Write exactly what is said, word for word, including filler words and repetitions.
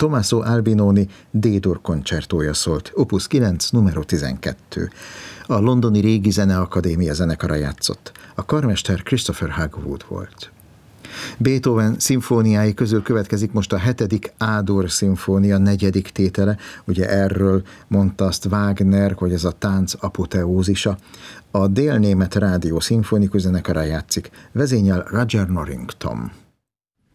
Tommaso Albinoni D-dur koncertója szólt, opus kilenc, numero tizenkettő. A londoni Régi Zeneakadémia zenekara játszott. A karmester Christopher Hogwood volt. Beethoven szimfóniái közül következik most a hetedik A-dur szimfónia negyedik tétele, ugye erről mondta azt Wagner, hogy ez a tánc apoteózisa. A Délnémet Rádió szimfonikus zenekara játszik, vezényel Roger Norrington.